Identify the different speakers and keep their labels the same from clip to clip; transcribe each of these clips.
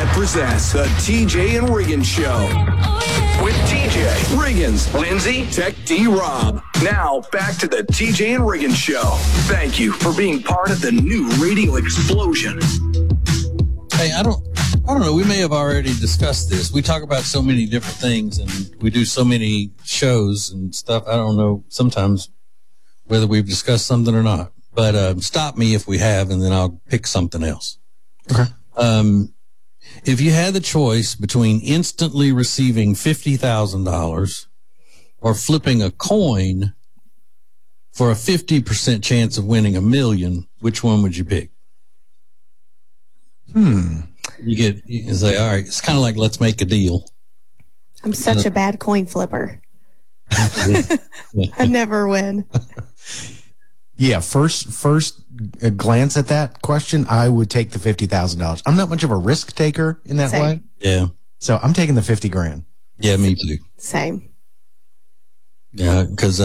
Speaker 1: Bet presents the TJ and Riggins Show. With TJ, Riggins, Lindsay, Tech D-Rob. Now, back to the TJ and Riggins Show. Thank you for being part of the new radio explosion.
Speaker 2: Hey, I don't know. We may have already discussed this. We talk about so many different things and we do so many shows and stuff. I don't know sometimes whether we've discussed something or not, but stop me if we have, and then I'll pick something else.
Speaker 3: Okay.
Speaker 2: If you had the choice between instantly receiving $50,000 or flipping a coin for a 50% chance of winning $1 million, which one would you pick? You say, all right, it's kind of like, let's make a deal.
Speaker 4: I'm such a bad coin flipper. I never win.
Speaker 3: Yeah, first glance at that question, I would take the $50,000. I'm not much of a risk taker in that way.
Speaker 2: Yeah.
Speaker 3: So I'm taking the $50,000.
Speaker 2: Yeah, me too.
Speaker 4: Same.
Speaker 2: Yeah, because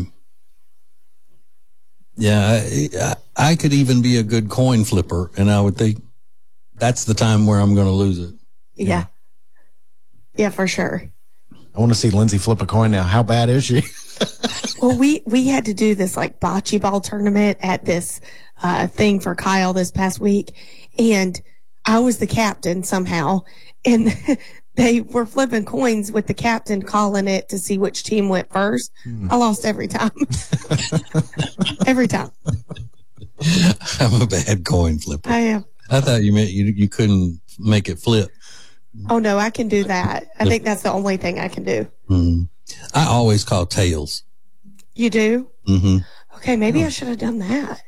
Speaker 2: I could even be a good coin flipper, and I would think that's the time where I'm going to lose it.
Speaker 4: Yeah. Yeah, for sure.
Speaker 3: I want to see Lindsay flip a coin now. How bad is she?
Speaker 4: Well, we had to do this like bocce ball tournament at this thing for Kyle this past week, and I was the captain somehow, and they were flipping coins with the captain calling it to see which team went first. I lost every time. Every time.
Speaker 2: I'm a bad coin flipper.
Speaker 4: I am.
Speaker 2: I thought you meant you couldn't make it flip.
Speaker 4: Oh, no, I can do that. I think that's the only thing I can do.
Speaker 2: I always call tails.
Speaker 4: You do?
Speaker 2: Mm-hmm.
Speaker 4: Okay, maybe I should have done that.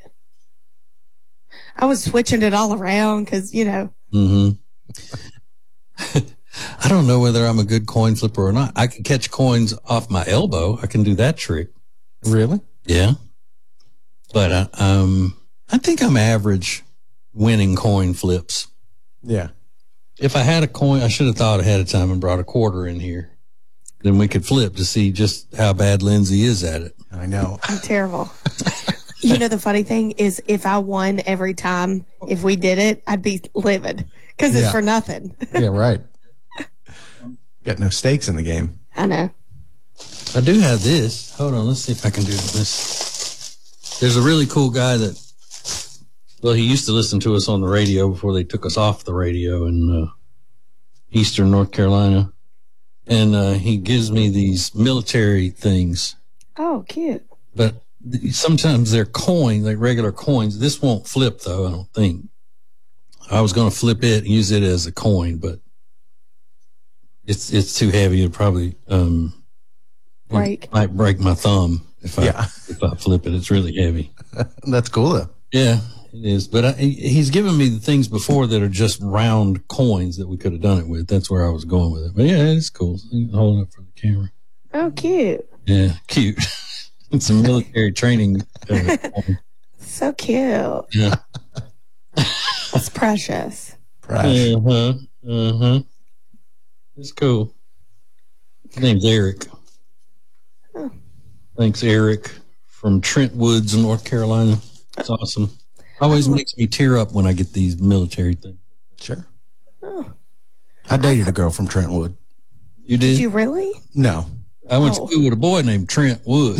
Speaker 4: I was switching it all around because, you know.
Speaker 2: Mm-hmm. I don't know whether I'm a good coin flipper or not. I can catch coins off my elbow. I can do that trick.
Speaker 3: Really?
Speaker 2: Yeah. But I think I'm average winning coin flips.
Speaker 3: Yeah.
Speaker 2: If I had a coin, I should have thought ahead of time and brought a quarter in here. Then we could flip to see just how bad Lindsay is at it.
Speaker 3: I know.
Speaker 4: I'm terrible. You know, the funny thing is if I won every time, if we did it, I'd be livid because it's for nothing.
Speaker 3: Yeah, right. Got no stakes in the game.
Speaker 4: I know.
Speaker 2: I do have this. Hold on. Let's see if I can do this. There's a really cool guy that, well, he used to listen to us on the radio before they took us off the radio in Eastern North Carolina. And he gives me these military things.
Speaker 4: Oh, cute.
Speaker 2: But sometimes they're coins, like regular coins. This won't flip, though, I don't think. I was going to flip it and use it as a coin, but it's too heavy. It'd probably might break my thumb if I flip it. It's really heavy.
Speaker 3: That's cool, though.
Speaker 2: Yeah, it is. But he's given me the things before that are just round coins that we could have done it with. That's where I was going with it. But yeah, it's cool. You can hold it up for the camera.
Speaker 4: Oh, cute.
Speaker 2: Yeah, cute. It's a military training.
Speaker 4: So cute.
Speaker 2: Yeah.
Speaker 4: It's precious.
Speaker 2: It's cool. His name's Eric.
Speaker 4: Oh.
Speaker 2: Thanks, Eric, from Trent Woods, North Carolina. It's awesome. Always makes me tear up when I get these military things.
Speaker 3: Sure.
Speaker 4: Oh.
Speaker 3: I dated a girl from Trentwood.
Speaker 2: You did?
Speaker 4: Did you really?
Speaker 3: No.
Speaker 2: I went to school with a boy named Trent Wood.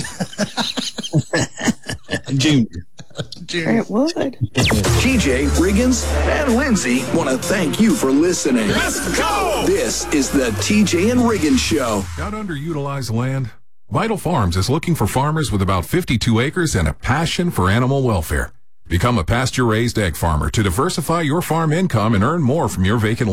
Speaker 2: Junior.
Speaker 4: Trent Wood.
Speaker 1: TJ, Riggins, and Lindsay want to thank you for listening. Let's go! This is the TJ and Riggins Show.
Speaker 5: Got underutilized land? Vital Farms is looking for farmers with about 52 acres and a passion for animal welfare. Become a pasture-raised egg farmer to diversify your farm income and earn more from your vacant